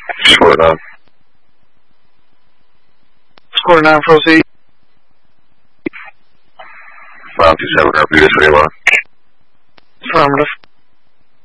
Score enough. Score 9, proceed. 527 RP to 3 1. Affirmative.